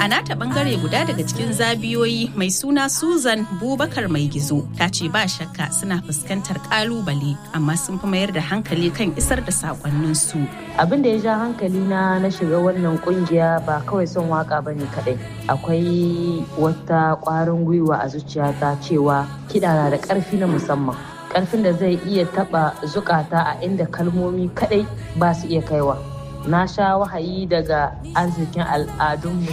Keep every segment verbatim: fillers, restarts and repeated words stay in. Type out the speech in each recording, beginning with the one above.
A nata bangare guda daga cikin zabiyoyi mai suna Susan Bubakar Mai Gizo ta ce ba shakka suna fuskantar kalubale amma sun fi mayar da hankali kan isar da sakonnin su. Abin da ya ja hankali na na shiga wannan kungiya ba kawai son waka bane kadai. Akwai wata kwarin gwiwa a zuciyata cewa kiɗa na da ƙarfi na musamman. Ƙarfin da zai iya taɓa zukata a inda kalmomi kadai ba su iya kaiwa. Na sha wahayi daga arzikin al'adunmu,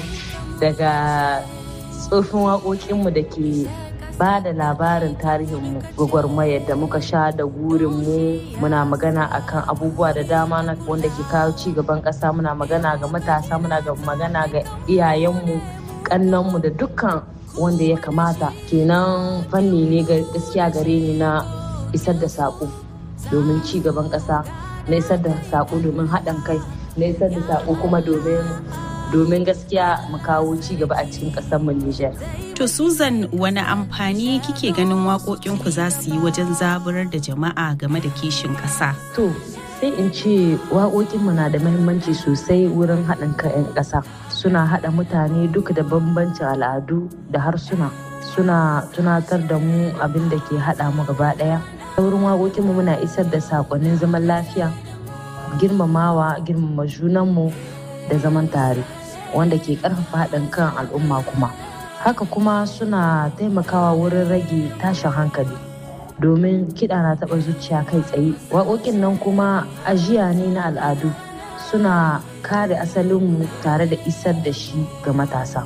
daga tsofin waƙoƙinmu da ke ba da labarin tarihinmu, gwagwarmayar da muka sha da gurinmu. Muna magana akan abubuwa da dama na wanda ke kawo ci gaban ƙasa, muna magana ga matasa, muna magana ga iyayenmu, ƙannanmu da dukkan wanda ya kamata. Kenan fanni ne gaskiya gare ni na isar da saƙo domin ci gaban ƙasa, na isar da saƙo domin haɗin kai, na isar da saƙo kuma domin domin gaskiya mu kawo ci gaba a cikin ƙasar mu Nijar. To Susan, wani amfani kike ganin waƙoƙinku za su yi wajen zaburar da jama'a game da kishin ƙasa? To sai in ce waƙoƙinmu na da muhimmanci sosai wurin haɗin kan 'yan ƙasa. Suna haɗa mutane duka da bambancin al'adu da harsuna. Suna tunatar da mu abin da ke haɗa mu gaba ɗaya. Ta wurin waƙoƙinmu muna isar da saƙonnin zaman lafiya, girmamawa, girmama junanmu da zaman tare, wanda ke ƙarfafa haɗin kan al'umma kuma. Haka kuma suna taimakawa wurin rage tashin hankali domin kiɗa na taɓa zuciya kai tsaye. Waƙoƙin nan kuma ajiya ne na al'adu, suna kare asalinmu tare da isar da shi ga matasa.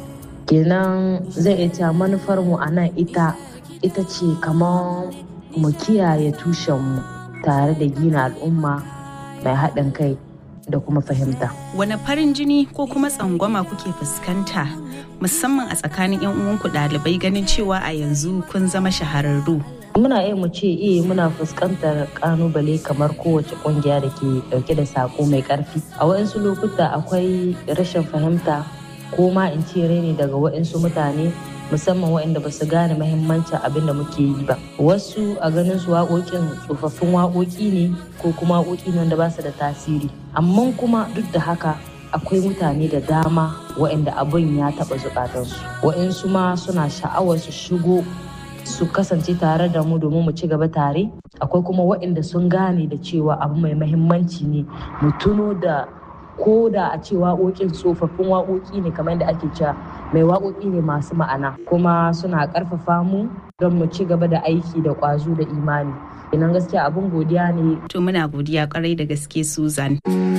Kenan zai ita manufarmu a nan ita ita ce kamar mu kiyaye tushenmu tare da gina al'umma mai haɗin kai da kuma fahimta. Wane farin jini ko kuma tsangwama kuke fuskanta musamman a tsakanin 'yan uwanku ɗalibai ganin cewa a yanzu kun zama shahararru? Muna iya mu ce eh muna fuskantar ƙalubale kamar kowace ƙungiya da ke ɗauke da saƙo mai ƙarfi. A waɗansu lokuta akwai rashin fahimta ko ma in ce raini daga waɗansu mutane, musamman waɗanda ba su gane mahimmancin abin da muke yi ba. Wasu a ganin su waƙoƙin tsofaffin waƙoƙi ne ko kuma waƙoƙi ne wanda ba su da tasiri. Amma kuma duk da haka akwai mutane da dama waɗanda abin ya taɓa zukatansu. Waɗansu ma suna sha'awar su shigo su kasance tare da mu domin mu ci gaba tare. Akwai kuma waɗanda sun gane da cewa abu mai mahimmanci ne mu tuno da ko da a ce waƙoƙin tsofaffin waƙoƙi ne kamar yadda ake cewa mai waƙoƙi ne masu ma'ana, kuma suna ƙarfafa mu don mu ci gaba da aiki da ƙwazo da imani. Idan gaskiya abin godiya ne. To muna godiya ƙwarai da gaske Susan.